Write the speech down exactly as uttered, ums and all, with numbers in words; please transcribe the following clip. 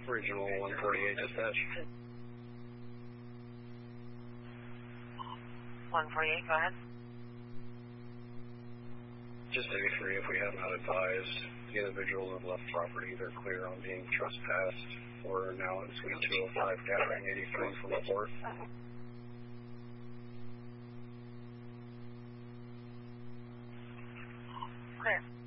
Regional one forty-eight dispatch. one forty-eight, go ahead. Just A three, if we have not advised the individuals have left property, they're clear on being trespassed. We're now in Suite two oh five, gathering eighty-three from the port. Clear.